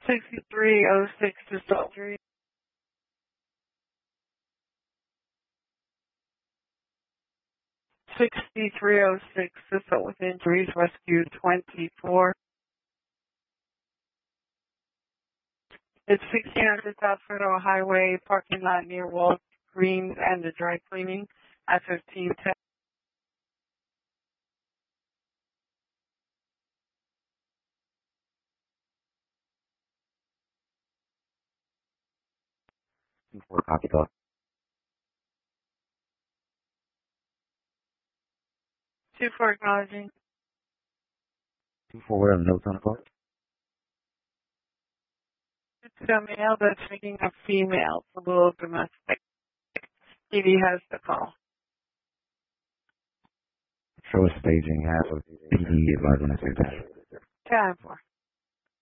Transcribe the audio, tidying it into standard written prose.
6306 to surgery. 6306 assistant with injuries, rescue 24. It's 1600 South Federal Highway, parking lot near Walgreens and the dry cleaning at 1510. For copy call. 24 acknowledging. 24 notes on the call. It's a male that's making a female. It's a little domestic. PD has the call. Show a staging half of PD advising us. 10-4.